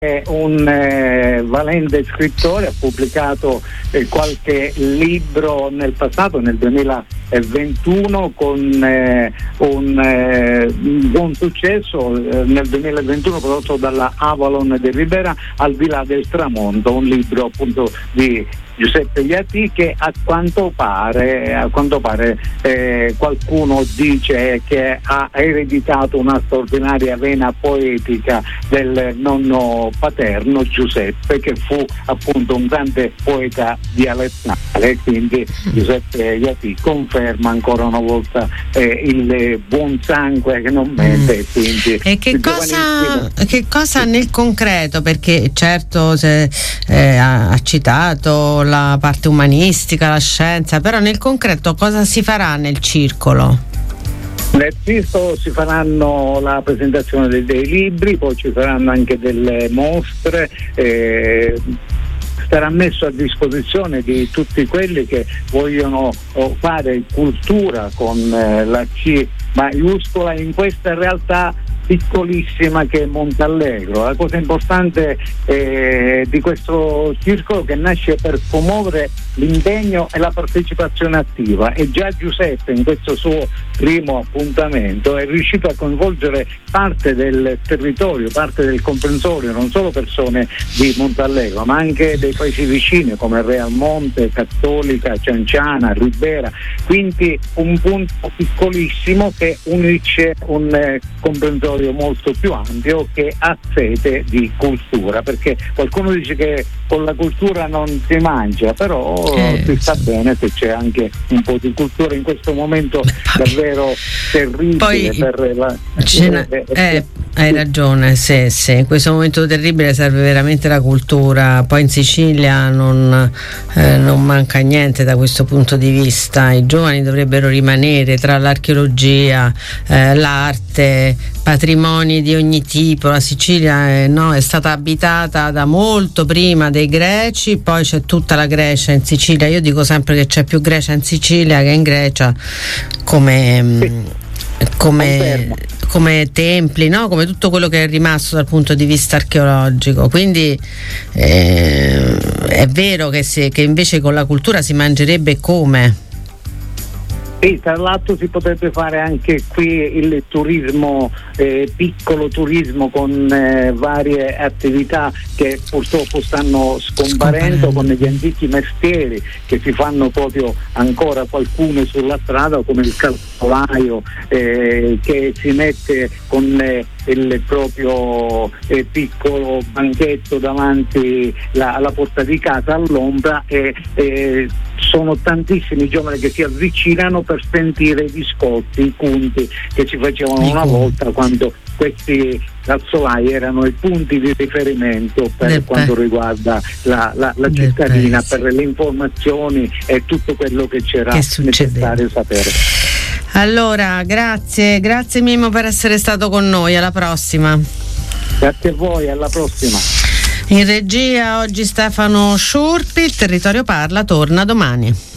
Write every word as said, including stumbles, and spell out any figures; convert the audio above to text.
è un eh, valente scrittore, ha pubblicato eh, qualche libro nel passato, nel duemilaventuno, con eh, un eh, buon successo, eh, nel duemilaventuno prodotto dalla Avalon di Ribera, Al di là del tramonto, un libro appunto di Giuseppe Iati, che a quanto pare, a quanto pare eh, qualcuno dice che ha ereditato una straordinaria vena poetica del nonno paterno Giuseppe, che fu appunto un grande poeta dialettale. Quindi Giuseppe Iati conferma ancora una volta eh, il buon sangue che non mente. Mm. Quindi, e che cosa, che cosa nel concreto, perché certo se, eh, ha, ha citato la parte umanistica, la scienza, però nel concreto cosa si farà nel circolo? Nel circolo si faranno la presentazione dei, dei libri, poi ci saranno anche delle mostre, eh, sarà messo a disposizione di tutti quelli che vogliono oh, fare cultura con eh, la C maiuscola in questa realtà piccolissima che è Montallegro. La cosa importante eh, di questo circolo, che nasce per promuovere l'impegno e la partecipazione attiva, e già Giuseppe in questo suo primo appuntamento è riuscito a coinvolgere parte del territorio, parte del comprensorio, non solo persone di Montallegro ma anche dei paesi vicini come Realmonte, Cattolica, Cianciana, Ribera, quindi un punto piccolissimo che unisce un eh, comprensorio molto più ampio che ha sete di cultura, perché qualcuno dice che con la cultura non si mangia, però eh, si sta bene se c'è anche un po' di cultura in questo momento davvero terribile. Poi, per la, eh, eh, hai ragione, sì, sì, in questo momento terribile serve veramente la cultura. Poi in Sicilia non, eh, non manca niente da questo punto di vista. I giovani dovrebbero rimanere tra l'archeologia, eh, l'arte, patrimoni di ogni tipo. La Sicilia eh, no, è stata abitata da molto prima dei greci, poi c'è tutta la Grecia in Sicilia. Io dico sempre che c'è più Grecia in Sicilia che in Grecia, come, sì. come, come templi, no? Come tutto quello che è rimasto dal punto di vista archeologico. Quindi eh, è vero che, se, che invece con la cultura si mangerebbe come? E tra l'altro si potrebbe fare anche qui il turismo, eh, piccolo turismo con eh, varie attività che purtroppo stanno scomparendo, con gli antichi mestieri che si fanno proprio ancora qualcuno sulla strada, come il calzolaio eh, che si mette con eh, il proprio eh, piccolo banchetto davanti la, alla porta di casa all'ombra, e eh, sono tantissimi giovani che si avvicinano per sentire i biscotti, i punti che si facevano una volta, quando questi calzolai erano i punti di riferimento per Del quanto pe- riguarda la, la, la cittadina, per le informazioni e tutto quello che c'era che necessario sapere. Allora, grazie, grazie Mimmo per essere stato con noi, alla prossima. Grazie a voi, alla prossima. In regia oggi Stefano Sciurpi. Il Territorio Parla torna domani.